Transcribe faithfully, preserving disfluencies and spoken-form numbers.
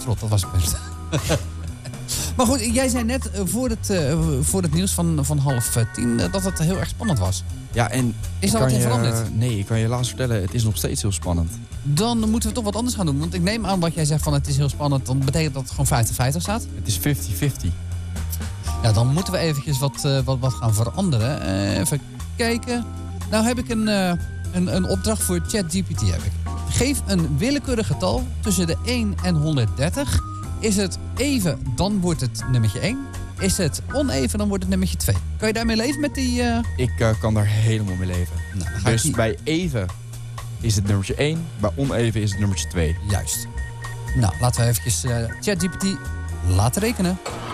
strot, dat was het best. Maar goed, jij zei net uh, voor, het, uh, voor het nieuws van, van half uh, tien uh, dat het heel erg spannend was. Ja, en is dat wat in veranderd? Nee, ik kan je helaas vertellen, het is nog steeds heel spannend. Dan moeten we toch wat anders gaan doen. Want ik neem aan wat jij zegt van het is heel spannend. Dan betekent dat het gewoon vijftig vijftig staat? Het is vijftig vijftig. Ja, dan moeten we eventjes wat, uh, wat, wat gaan veranderen. Uh, even kijken. Nou heb ik een, uh, een, een opdracht voor ChatGPT. Heb ik. Geef een willekeurig getal tussen de één en honderddertig. Is het even, dan wordt het nummertje één. Is het oneven, dan wordt het nummertje twee. Kan je daarmee leven met die... Uh... Ik uh, kan daar helemaal mee leven. Nou, dus die... bij even is het nummertje één. Bij oneven is het nummertje twee. Juist. Nou, laten we eventjes uh, ChatGPT laten rekenen.